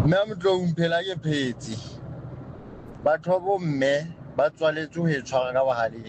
mme a motlo umphela ke phetsi batho ba bomme ba tswaletse ho e tshwara ka bohaleng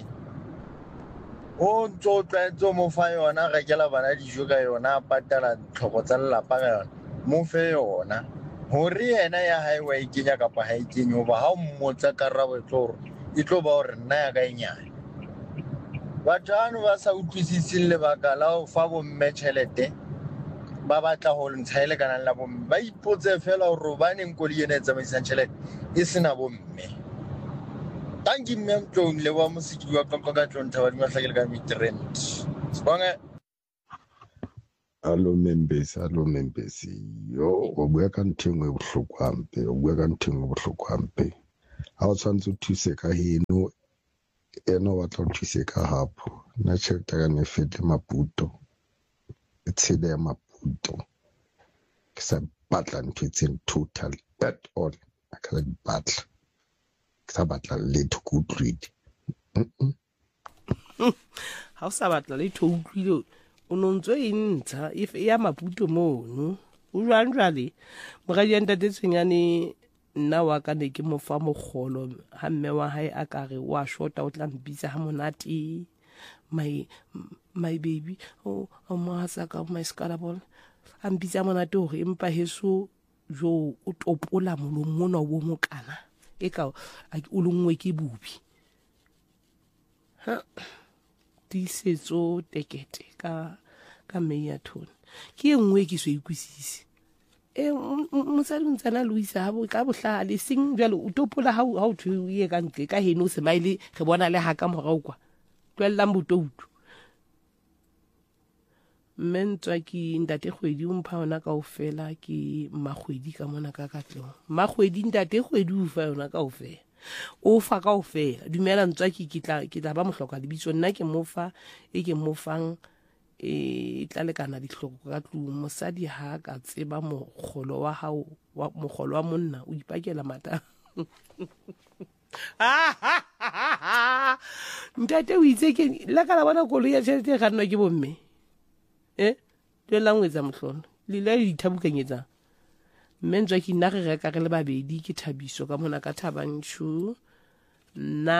o ntso tlwaetse mo fa yona rekela bana dijo ka yona patala tlhoko tsa lelapa ka yona mo fe yona hore yena ya hae wa ikenya kapa ha ikenye hoba ha o mmotsa karabo e tlo ba hore nna ya ka enyane batho ano ba sa utlwisising lebaka la ho fa bomme tjhelete ba batla ho ntsha ile kana la bomme ba ipotse fela hore ba neng koli ena e tsamaisang tjhelete e sena bomme tanki mme mtlong le wa mosiki wa ka tlong thaba di mahlakele ka mitrend sibonge. Hello members, yo o bua ka ntengwe bohloko hampe ha o tshwantse o thuse ka heno eno wa tla o thuse ka hapo na tjhelete ka ne fete maputo e tshele ya maputo ke sa batla ntho e tseng total at all a ka di batla ke sa batla letho go treat ha o sa batla letho go treat o nontso e ntsha if ya maputo mono o jwale mogadi ya ntate tsenyane nna wa ka ne ke mo fa mogolo ha mme wa hae a ka re wa shota o tla mbitsa ha monate my baby oh ma sa ka my scalable a mbitsa monate hore empa heso jo o topola molong mona wo mo kana e ka o lengwe ke bubi ha disetso tekete ka meya thona ke engwe ke so ikwisise mosadi ntsana Luisa ha bo ka bohlale sing jalo o topola ha o thuye ka ntle ka heno smile re bona le ha ka morao kwa twellang botoutu mentswa ki ntate kgwedi o mpha ona kaofela ke magwedi ka mona ka katlong magwedi ntate kgwedi o fa yona kaofela o fa kaofela dumela ntswa ki tla ba mohloka lebitso nna ke mofa e ke mofang e tla lekana dihloko ka tlung mosadi ha ka tseba mogolo wa hao mogolo wa monna o ipakela mata ntate o itse ke la ka la bona kolo ya tšhelete ga nna ke bomme tlo langwetsa mohlolo le la dithabukanyetsa mme ntswa ke nna re reka re le babedi ke Thabiso ka mona ka Thabantshu na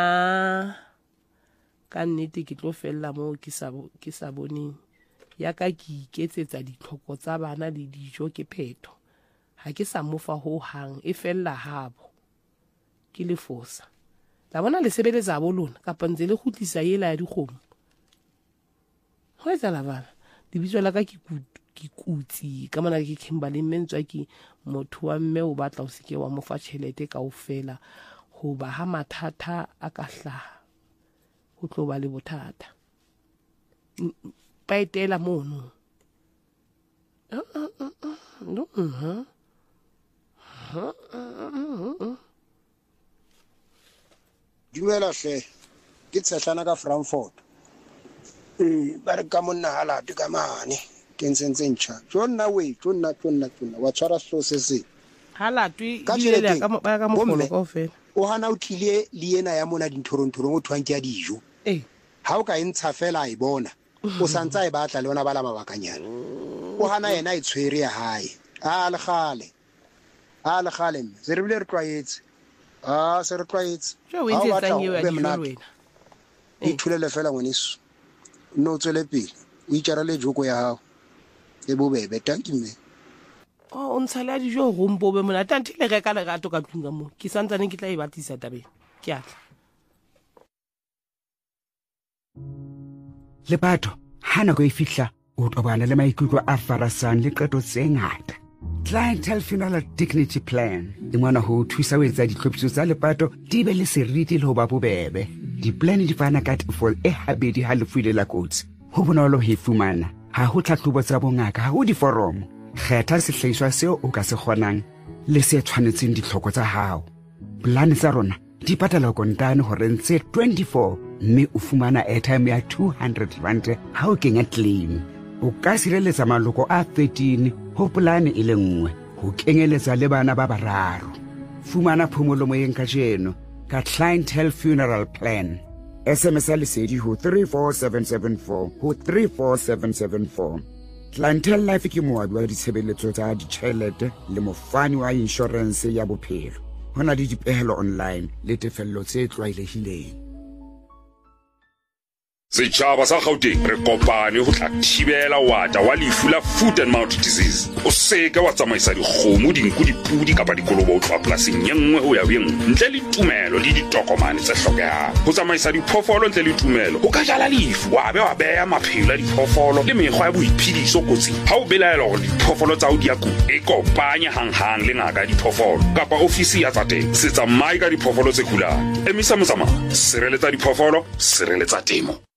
ka nnete ke tlo fella mo ke sa boneng ya ka ke iketsetsa ditlhoko tsa bana le dijo ke phetho ha ke sa mofa ho hang e fella habo ke le fosa la bona le sebeletsa bo lona ka pantse le khutlisa yela ya dikgomo ho etsa la bana lebitso la ka ke kutsi ka mona ke Kimberley mentswa ke motho wa mme o batla o seke wa mofa tšhelete kaofela ho ba ha mathata a ka hlaha ho tlo ba le bothata paetela mono dumela hle ke tshehlana ka Frankfurt ba re ka monna halate ka mane ke ntse ntšha jonna wa tshwara selo se se halatwe ile ka mogolo kaofela o hana o tlile le ena ya mona dinthorontholong o thwang ke ya dijo ha o ka e ntsha fela a e bona o santsa e batla le ona ba la mabakanyana o hana yena e tshwere ya hae a le gale mme se re bile re tlwaetse se re tlwaetse jo o ntse tsanyewe ya dijo wena ithulele fela ngweneso no tswele pele o itjara le joko ya hao e bobebe tanki mme o ntshala dijo go mpobe mona tanti le reka le gato ka tlunga mo ke santsane ke tla e batisa tabeng ke atla le batho ha nako e fihla o tobana le maikutlo a farasang le qeto tse ngata Clientele Funeral Dignity Plan e ngwana ho thusa ho etsa ditlhophiso tsa lepato di be le seriti le ho ba bobebe diplane di fana ka tefol e habedi ha lefu le la kotsi ho bonolo ho e fumana ha ho tlhahlobo tsa bongaka ha ho diforomo kgetha sehlahiswa seo o ka se kgonang le se tshwanetseng ditlhoko tsa hao plane tsa rona di patala kontane hore ntse 24 mme o fumana airtime ya 200 rand ha o kenya claim o ka sireletsa maloko a 13 ho plane e le nngwe ho kenyeletsa le bana ba bararo fumana phomolo moyeng ka jeno ka Clientele Funeral Plan SMS lesedi ho 34774 ho 34774 Clientele Life ke moabi wa ditshebeletso tsa ditjhelete le mofani wa insurance ya bophelo. Hona le dipehelo online le tefello tse tlwaelehileng. Setjhaba sa Gauteng re kopane ho tla thibela wata wa lefu la foot and mouth disease. O seka wa tsamaisa dikgomo, dinku, dipudi kapa dikolobo ho tloha polasing ye nngwe ho ya ho ye nngwe ntle le tumelo le ditokomane tse hlokehang. Ho tsamaisa diphoofolo ntle le tumelo ho ka jala lefu, wa beha maphelo a diphoofolo le mekgwa ya boiphediso kotsing. Ha o belaela hore diphoofolo tsa hao di a kula, e kopanye hanghang le ngaka ya diphoofolo kapa ofisi ya tsa temo. Se tsamaye ka diphoofolo tse kulang. Emisa motsamao, sireletsa diphoofolo, sireletsa temo.